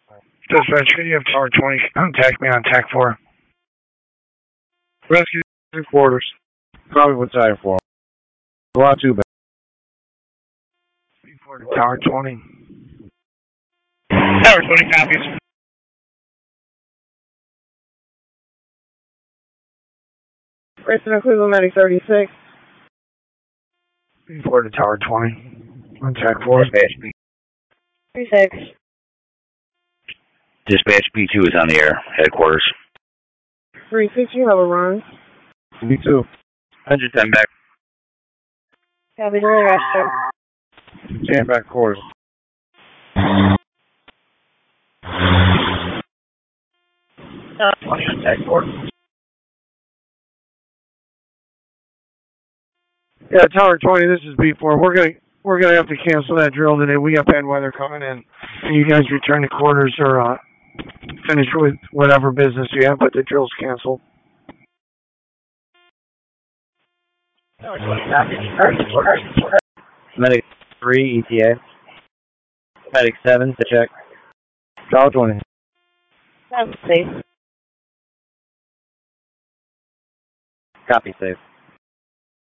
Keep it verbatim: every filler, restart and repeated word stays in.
Dispatch, can you have Tower twenty contact me on T A C four? Rescue quarters. Probably with time for him. A lot too bad. B four to Tower twenty. Tower twenty copies. President Cleveland ninety thirty-six. B four to Tower twenty. On T A C four. Dispatch B. thirty-six. Dispatch B two is on the air. Headquarters. three six, you have a run. Me too. one hundred ten back. Copy, delay rest. Stand back quarters. Uh, twenty on T A C four. Yeah, Tower twenty, this is B four. We're gonna we're gonna have to cancel that drill today. We got bad weather coming in. And you guys return to quarters or uh, finish with whatever business you have, but the drill's canceled. Tower twenty copies. Medic three, E T A. Medic seven, to check. Tower twenty. That's safe. Copy, safe.